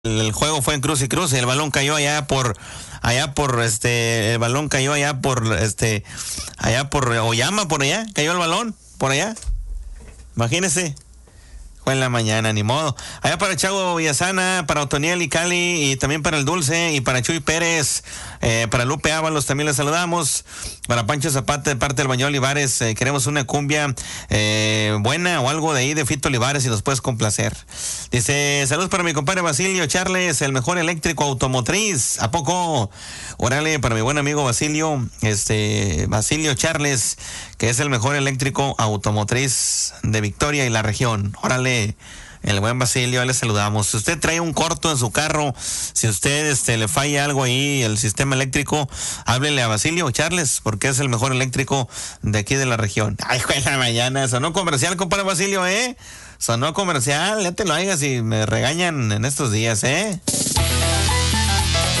El juego fue en Cruz y Cruz y el balón cayó el balón cayó allá por Oyama, por allá, cayó el balón, por allá. Imagínese. Fue en la mañana, ni modo. Allá para Chago Villasana, para Otoniel y Cali, y también para el Dulce, y para Chuy Pérez, para Lupe Ábalos también les saludamos. Para Pancho Zapata de parte del Baño Olivares, queremos una cumbia buena o algo de ahí de Fito Olivares, si nos puedes complacer. Dice, saludos para mi compadre Basilio Charles, el mejor eléctrico automotriz. ¿A poco? Órale, para mi buen amigo Basilio Charles, que es el mejor eléctrico automotriz de Victoria y la región. Órale, el buen Basilio, le saludamos. Si usted trae un corto en su carro, si usted le falla algo ahí, el sistema eléctrico, háblele a Basilio Charles, porque es el mejor eléctrico de aquí de la región. Ay, juega la mañana, sonó comercial, compadre Basilio, sonó comercial, ya te lo hagas y me regañan en estos días,